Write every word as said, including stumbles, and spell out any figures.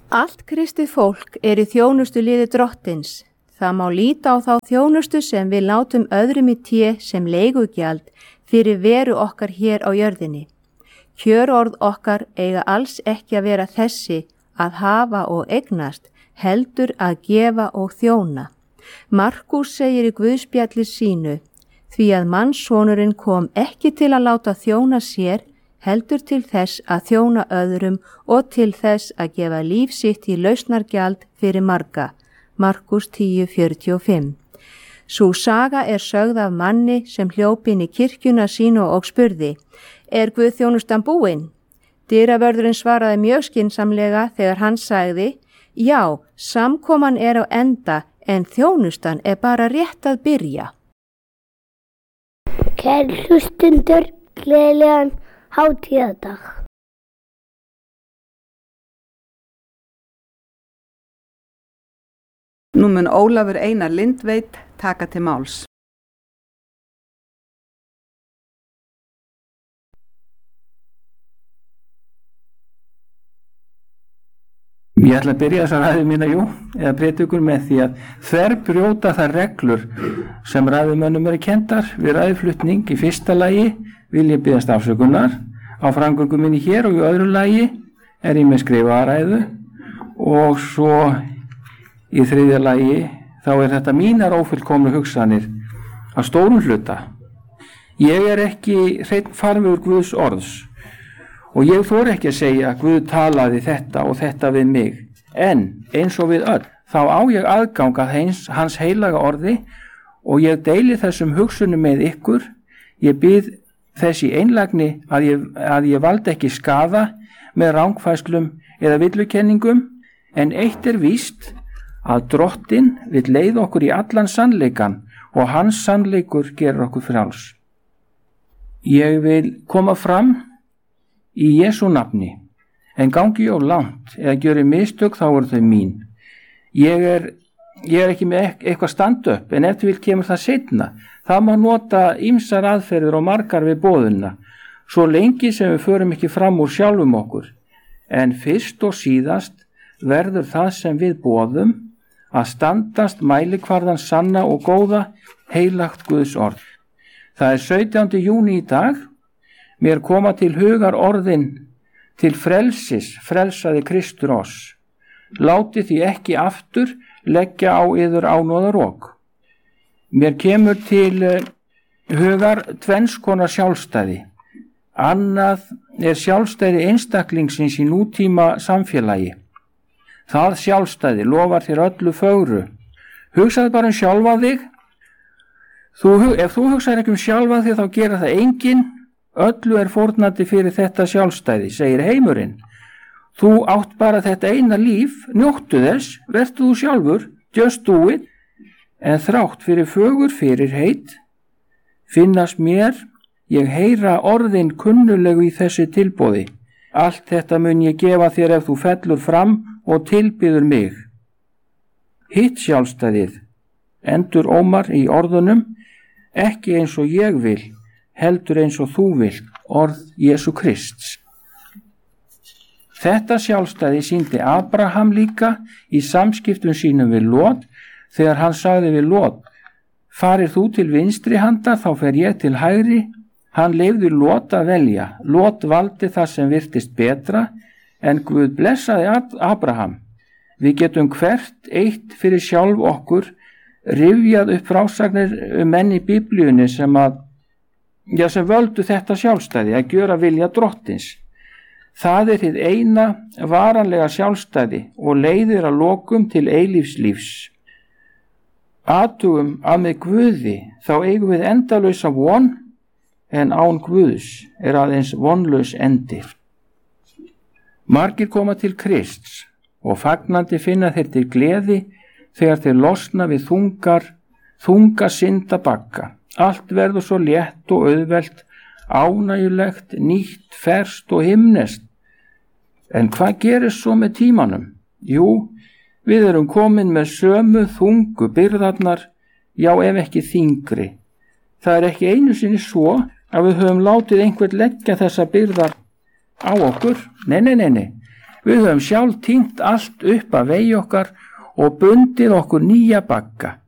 Allt kristið fólk er í þjónustu liði Drottins. Það má líta á þá þjónustu sem við látum öðrum í té sem leigugjald fyrir veru okkar hér á jörðinni. Kjörorð okkar eiga alls ekki að vera þessi að hafa og eignast, heldur að gefa og þjóna. Markús segir í Guðspjalli sínu, því að mannssonurinn kom ekki til að láta þjóna sér, heldur til þess að þjóna öðrum og til þess að gefa líf sitt í lausnargjald fyrir marga. Markús tíu fjörutíu og fimm. Sú saga er sögð af manni sem hljóp inn í kirkjuna sínu og spurði, er guðþjónustan búin? Dyravörðurinn svaraði mjög skynsamlega þegar hann sagði, já, samkoman er á enda en þjónustan er bara rétt að byrja. Kæri hlustundur, gleðilegan hátíðardag. Nú mun Ólafur Einar Lindveit taka til máls. Ég ætla að byrja þessa ræðu mína, jú, eða prédikun með því að þverbrjóta þær reglur sem ræðumönnum eru kenndar við ræðuflutning. Í fyrsta lagi vil ég biðjast afsökunar á framgöngu minni hér og í öðru lagi er ég með skrifaða ræðu og svo í þriðja lagi þá er þetta mínar ófullkomnu hugsanir að stórum hluta. Ég er ekki hreinn farvegur Guðs orðs og ég þori ekki að segja að Guð talaði þetta og þetta við mig, en eins og við öll, þá á ég aðgang að hans, hans heilaga orði og ég deili þessum hugsunum með ykkur. Ég bið þess í einlægni að ég, að ég valdi ekki skaða með rangfærslum eða villukenningum, en eitt er víst að Drottinn vill leiða okkur í allan sannleikan og hans sannleikur gerir okkur frjáls. Ég vil koma fram í Jesú nafni, en gangi ég of langt eða gjöri mistök þá eru þau mín. Ég er, ég er ekki með eitthvað stand upp, en eftir vil kemur það seinna. Það má nota ýmsar aðferðir og margar við boðuna, svo lengi sem við förum ekki fram úr sjálfum okkur. En fyrst og síðast verður það sem við boðum að standast mælikvarðan sanna og góða heilagt Guðs orð. Það er sautjánda júní í dag. Mér koma til hugar orðin til frelsis, frelsaði Kristur oss. Láti því ekki aftur leggja á yður ánóðarók. Mér kemur til hugar tvenns konar sjálfstæði. Annað er sjálfstæði einstaklingsins í nútíma samfélagi. Það sjálfstæði lofar þér öllu fögru. Hugsaðu bara um sjálfa þig. Þú, ef þú hugsaður ekki um sjálfa þig þá gera það enginn. Öllu er fórnandi fyrir þetta sjálfstæði, segir heimurinn. Þú átt bara þetta eina líf, njóttu þess, vertu þú sjálfur, just do it, en þrátt fyrir fögur fyrir heit, finnast mér, ég heyra orðin kunnulegu í þessu tilboði. Allt þetta mun ég gefa þér ef þú fellur fram og tilbyður mig. Hitt sjálfstæðið, endur Ómar í orðunum, ekki eins og ég vil, heldur eins og þú vilt, orð Jesú Krists. Þetta sjálfstæði sýndi Abraham líka í samskiptum sínum við Lot, þegar hann sagði við Lot, farir þú til vinstri handar, þá fer ég til hægri. Hann leyfði Lot að velja. Lot valdi það sem virtist betra, en Guð blessaði Abraham. Við getum hvert eitt fyrir sjálf okkur rifjað upp frásagnir um menn í Biblíunni sem að Já, sem völdu þetta sjálfstæði að gjöra vilja Drottins. Það er hið eina varanlega sjálfstæði og leiðir að lokum til eilífslífs. Athugum að með Guði þá eigum við endalausa von, en án Guðs er aðeins vonlaus endi. Margir koma til Krists og fagnandi finna þeir til gleði þegar þeir losna við þungar, þunga syndabagga. Allt verður svo létt og auðvelt, ánægjulegt, nýtt, ferskt og himnest. En hvað gerist svo með tímanum? Jú, við erum komin með sömu þungu byrðarnar, já ef ekki þyngri. Það er ekki einu sinni svo að við höfum látið einhvern leggja þessa byrðar á okkur. Nei, nei, nei, nei. Við höfum sjálf týnt allt upp að vegi okkar og bundið okkur nýja bagga.